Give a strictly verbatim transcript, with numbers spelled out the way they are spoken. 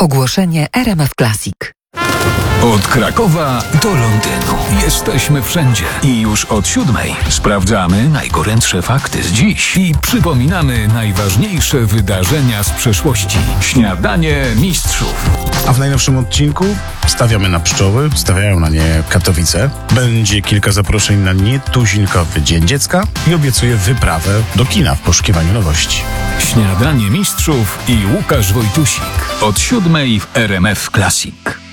Ogłoszenie R M F Classic. Od Krakowa do Londynu. Jesteśmy wszędzie. I już od siódmej sprawdzamy najgorętsze fakty z dziś i przypominamy najważniejsze wydarzenia z przeszłości. Śniadanie mistrzów. A w najnowszym odcinku stawiamy na pszczoły, stawiają na nie Katowice. Będzie kilka zaproszeń na nietuzinkowy Dzień Dziecka i obiecuję wyprawę do kina w poszukiwaniu nowości. Śniadanie mistrzów i Łukasz Wojtusik. Od siódmej w R M F Classic.